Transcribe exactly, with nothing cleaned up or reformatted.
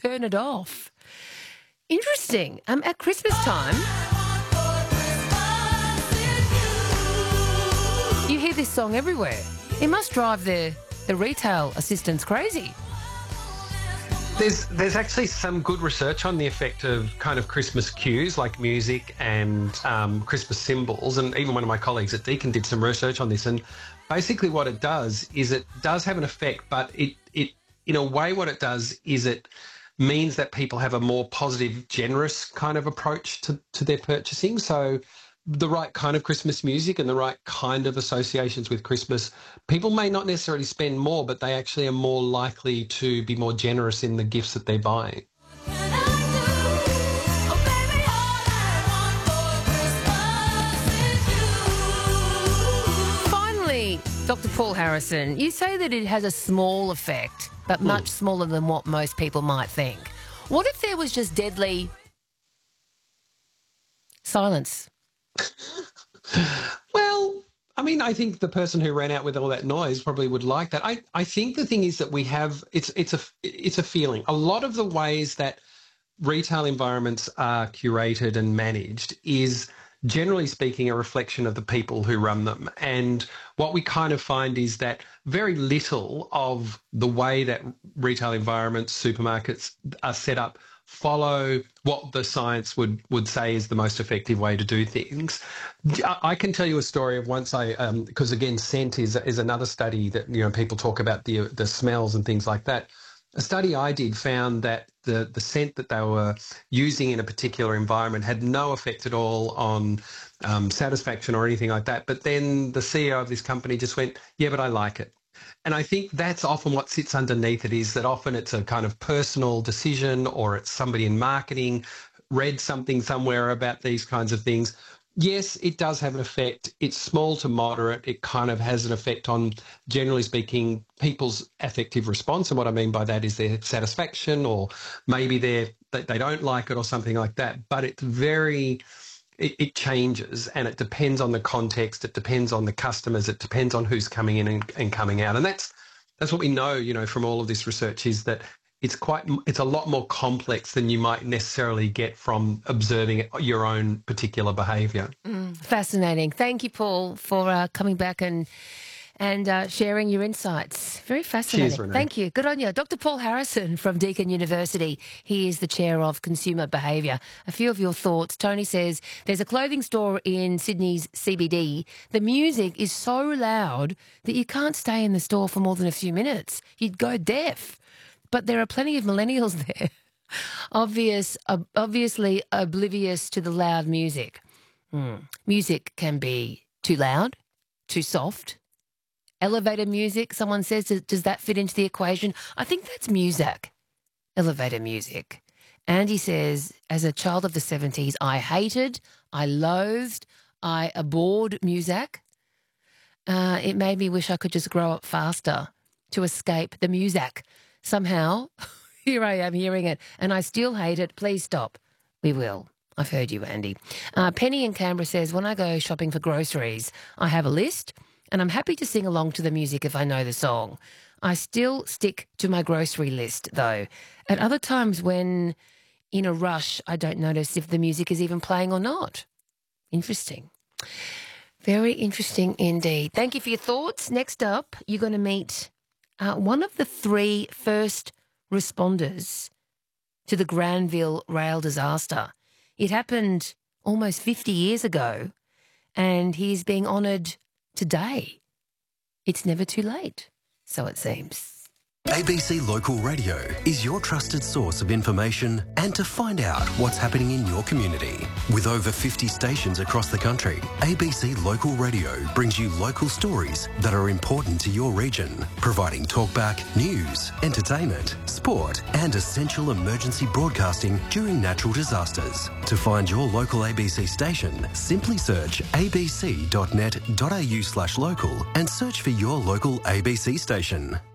turn it off. Interesting. Um, at Christmas time, you hear this song everywhere. It must drive the, the retail assistants crazy. There's there's actually some good research on the effect of kind of Christmas cues like music and um, Christmas symbols, and even one of my colleagues at Deakin did some research on this. And basically, what it does is it does have an effect, but it it in a way what it does is it means that people have a more positive, generous kind of approach to to their purchasing. So the right kind of Christmas music and the right kind of associations with Christmas, people may not necessarily spend more, but they actually are more likely to be more generous in the gifts that they're buying. Finally, Doctor Paul Harrison, you say that it has a small effect, but much mm. smaller than what most people might think. What if there was just deadly silence? Well, I mean, I think the person who ran out with all that noise probably would like that. I, I think the thing is that we have, it's it's a it's a feeling. A lot of the ways that retail environments are curated and managed is, generally speaking, a reflection of the people who run them. And what we kind of find is that very little of the way that retail environments, supermarkets are set up follow what the science would, would say is the most effective way to do things. I can tell you a story of once I, because um, again, scent is is another study that, you know, people talk about the the smells and things like that. A study I did found that the, the scent that they were using in a particular environment had no effect at all on um, satisfaction or anything like that. But then the C E O of this company just went, yeah, but I like it. And I think that's often what sits underneath it, is that often it's a kind of personal decision, or it's somebody in marketing read something somewhere about these kinds of things. Yes, it does have an effect. It's small to moderate. It kind of has an effect on, generally speaking, people's affective response. And what I mean by that is their satisfaction, or maybe they're, they don't like it or something like that. But it's very... It, it changes, and it depends on the context. It depends on the customers. It depends on who's coming in and, and coming out. And that's that's what we know, you know, from all of this research, is that it's quite it's a lot more complex than you might necessarily get from observing your own particular behaviour. Mm, fascinating. Thank you, Paul, for uh, coming back and and uh, sharing your insights. Very fascinating. Cheers, Renee. Thank you. Good on you. Doctor Paul Harrison from Deakin University. He is the chair of consumer behaviour. A few of your thoughts. Tony says, there's a clothing store in Sydney's C B D. The music is so loud that you can't stay in the store for more than a few minutes. You'd go deaf. But there are plenty of millennials there, obvious, uh, obviously oblivious to the loud music. Mm. Music can be too loud, too soft. Elevator music, someone says, does that fit into the equation? I think that's Muzak, elevator music. Andy says, as a child of the seventies, I hated, I loathed, I abhorred Muzak. Uh, it made me wish I could just grow up faster to escape the Muzak. Somehow, here I am hearing it, and I still hate it. Please stop. We will. I've heard you, Andy. Uh, Penny in Canberra says, when I go shopping for groceries, I have a list, and I'm happy to sing along to the music if I know the song. I still stick to my grocery list, though. At other times when in a rush, I don't notice if the music is even playing or not. Interesting. Very interesting indeed. Thank you for your thoughts. Next up, you're going to meet uh, one of the three first responders to the Granville rail disaster. It happened almost fifty years ago, and he's being honoured today. It's never too late, so it seems. A B C Local Radio is your trusted source of information and to find out what's happening in your community. With over fifty stations across the country, A B C Local Radio brings you local stories that are important to your region, providing talkback, news, entertainment, sport and essential emergency broadcasting during natural disasters. To find your local A B C station, simply search abc dot net dot a u slash local and search for your local A B C station.